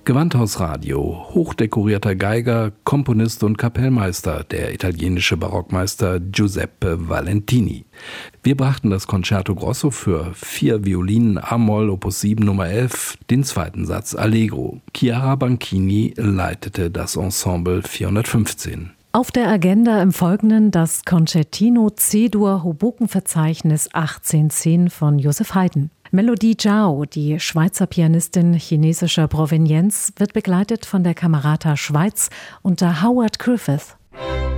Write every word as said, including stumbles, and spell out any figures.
Gewandhausradio, hochdekorierter Geiger, Komponist und Kapellmeister, der italienische Barockmeister Giuseppe Valentini. Wir brachten das Concerto Grosso für vier Violinen a-Moll Opus sieben Nummer elf, den zweiten Satz Allegro. Chiara Banchini leitete das Ensemble vierhundertfünfzehn. Auf der Agenda im Folgenden das Concertino C-Dur-Hoboken-Verzeichnis achtzehn-zehn von Joseph Haydn. Melodie Zhao, die Schweizer Pianistin chinesischer Provenienz, wird begleitet von der Camerata Schweiz unter Howard Griffith.